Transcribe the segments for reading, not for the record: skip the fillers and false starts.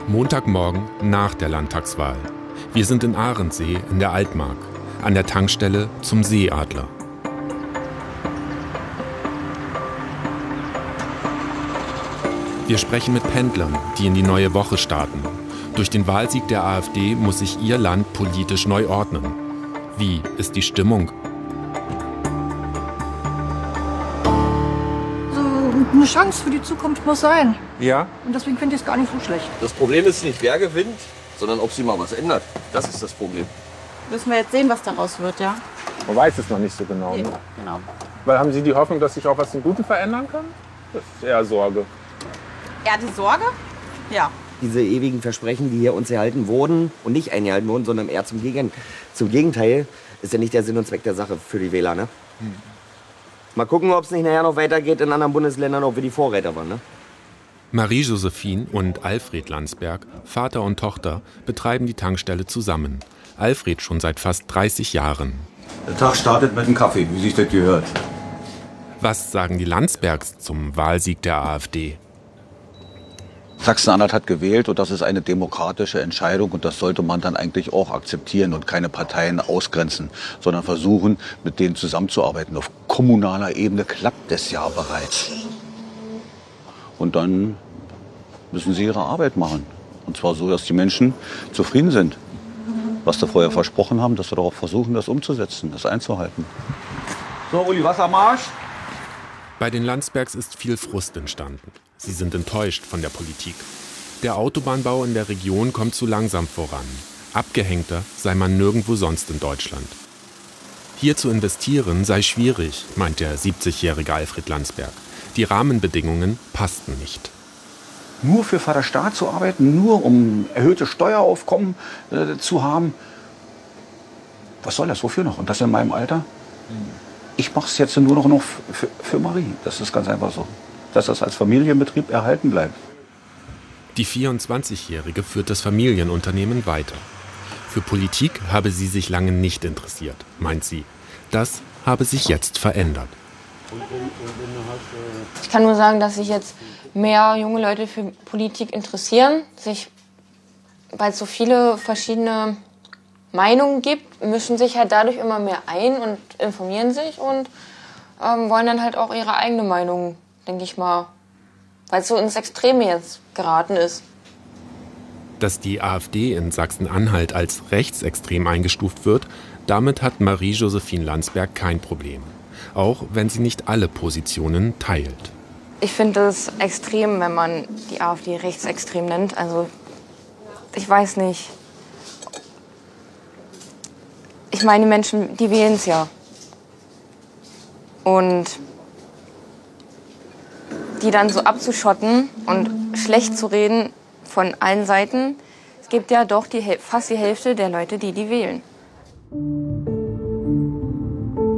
Montagmorgen nach der Landtagswahl. Wir sind in Ahrensee in der Altmark, an der Tankstelle zum Seeadler. Wir sprechen mit Pendlern, die in die neue Woche starten. Durch den Wahlsieg der AfD muss sich ihr Land politisch neu ordnen. Wie ist die Stimmung? Eine Chance für die Zukunft muss sein. Ja. Und deswegen finde ich es gar nicht so schlecht. Das Problem ist nicht, wer gewinnt, sondern ob sie mal was ändert. Das ist das Problem. Müssen wir jetzt sehen, was daraus wird, ja? Man weiß es noch nicht so genau. Nee, Ne? genau. Weil haben Sie die Hoffnung, dass sich auch was zum Guten verändern kann? Das ist eher Sorge. Ja, die Sorge? Ja. Diese ewigen Versprechen, die hier uns erhalten wurden und nicht eingehalten wurden, sondern eher zum Gegenteil, ist ja nicht der Sinn und Zweck der Sache für die Wähler, ne? Mal gucken, ob es nicht nachher noch weitergeht in anderen Bundesländern, ob wir die Vorreiter waren, ne? Marie-Josephine und Alfred Landsberg, Vater und Tochter, betreiben die Tankstelle zusammen. Alfred schon seit fast 30 Jahren. Der Tag startet mit einem Kaffee, wie sich das gehört. Was sagen die Landsbergs zum Wahlsieg der AfD? Sachsen-Anhalt hat gewählt und das ist eine demokratische Entscheidung und das sollte man dann eigentlich auch akzeptieren und keine Parteien ausgrenzen, sondern versuchen, mit denen zusammenzuarbeiten. Auf kommunaler Ebene klappt es ja bereits. Und dann müssen sie ihre Arbeit machen. Und zwar so, dass die Menschen zufrieden sind. Was sie vorher versprochen haben, dass sie darauf versuchen, das umzusetzen, das einzuhalten. So, Uli, Wassermarsch. Bei den Landsbergs ist viel Frust entstanden. Sie sind enttäuscht von der Politik. Der Autobahnbau in der Region kommt zu langsam voran. Abgehängter sei man nirgendwo sonst in Deutschland. Hier zu investieren sei schwierig, meint der 70-jährige Alfred Landsberg. Die Rahmenbedingungen passten nicht. Nur für Vater Staat zu arbeiten, nur um erhöhte Steueraufkommen zu haben. Was soll das? Wofür noch? Und das in meinem Alter? Ich mache es jetzt nur noch für Marie. Das ist ganz einfach so. Dass das als Familienbetrieb erhalten bleibt. Die 24-Jährige führt das Familienunternehmen weiter. Für Politik habe sie sich lange nicht interessiert, meint sie. Das habe sich jetzt verändert. Ich kann nur sagen, dass sich jetzt mehr junge Leute für Politik interessieren, weil es so viele verschiedene Meinungen gibt, mischen sich halt dadurch immer mehr ein und informieren sich und wollen dann halt auch ihre eigene Meinung, denke ich mal, weil es so ins Extreme jetzt geraten ist. Dass die AfD in Sachsen-Anhalt als rechtsextrem eingestuft wird, damit hat Marie-Josephine Landsberg kein Problem. Auch wenn sie nicht alle Positionen teilt. Ich finde es extrem, wenn man die AfD rechtsextrem nennt. Also, ich weiß nicht. Ich meine, die Menschen, die wählen es ja. Und die dann so abzuschotten und schlecht zu reden von allen Seiten. Es gibt ja doch fast die Hälfte der Leute, die wählen.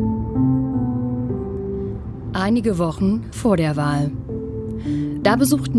Einige Wochen vor der Wahl. Da besuchten